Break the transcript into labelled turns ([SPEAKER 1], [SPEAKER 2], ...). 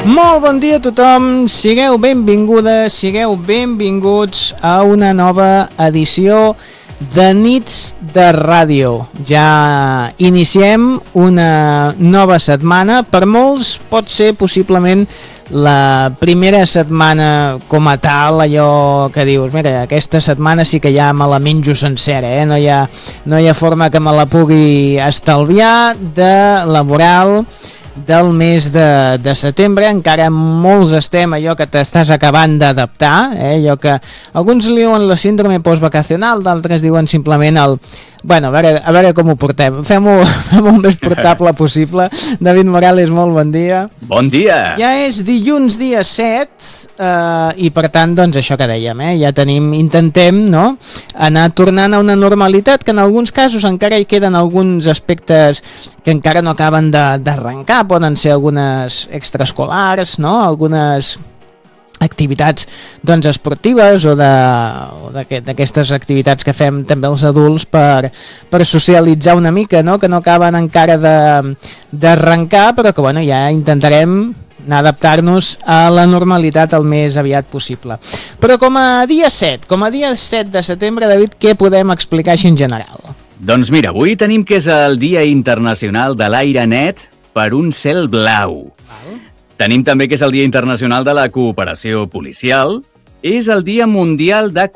[SPEAKER 1] Molt bon dia a tothom, sigueu benvingudes, sigueu benvinguts a una nova edició de Nits de Ràdio. Ja iniciem una nova setmana, per molts pot ser possiblement la primera setmana com a tal, allò que dius, mira, aquesta setmana sí que ja me la menjo sencera, no hi ha forma que me la pugui estalviar de laboral del mes de setembre. Encara molts estem allò que t'estàs acabant d'adaptar, allò que alguns li diuen la síndrome postvacacional, d'altres diuen simplement el... Bueno, a veure com ho portem. Fem-ho el més portable possible. David Morales, molt bon dia.
[SPEAKER 2] Bon dia.
[SPEAKER 1] Ja és dilluns dia 7 i per tant, doncs això que dèiem, ja intentem, no?, anar tornant a una normalitat que en alguns casos encara hi queden alguns aspectes que encara no acaben d'arrencar. Poden ser algunes extraescolars, no?, algunes activitats doncs esportives o d'aquestes activitats que fem també els adults per socialitzar una mica, no?, que no acaben encara d'arrencar, però que bueno, ja intentarem adaptar-nos a la normalitat el més aviat possible. Però com a dia 7 de setembre, David, què podem explicar així en general?
[SPEAKER 2] Doncs mira, avui tenim que és el Dia Internacional de l'Aire Net per un cel blau. Tenim també que és el Dia Internacional de la Cooperació Policial, és el Dia Mundial de